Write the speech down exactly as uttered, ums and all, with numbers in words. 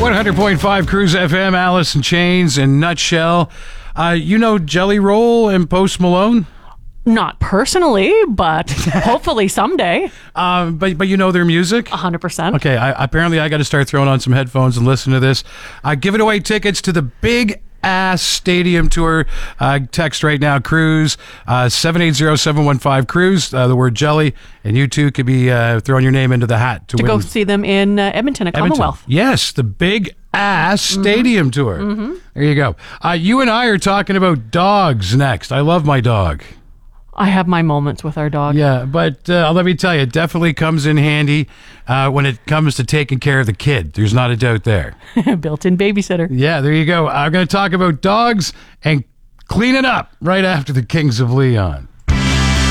one hundred point five Cruise F M, Alice in Chains and Nutshell. Uh, you know Jelly Roll and Post Malone? Not personally, but hopefully someday. Um, but but you know their music? one hundred percent. Okay, I, apparently I got to start throwing on some headphones and listen to this. Uh, giving away tickets to the Big Ass Stadium Tour. Uh, text right now, Cruise, uh, seven eight zero, seven one five, Cruise, uh, the word jelly, and you too could be uh, throwing your name into the hat to, To win. go see them in uh, Edmonton at Edmonton. Commonwealth. Yes, the Big Ass Stadium Mm-hmm. Tour. Mm-hmm. There you go. Uh, you and I are talking about dogs next. I love my dog. I have my moments with our dog. Yeah, but uh, let me tell you, it definitely comes in handy uh, when it comes to taking care of the kid. There's not a doubt there. Built-in babysitter. Yeah, there you go. I'm going to talk about dogs and cleaning up right after the Kings of Leon.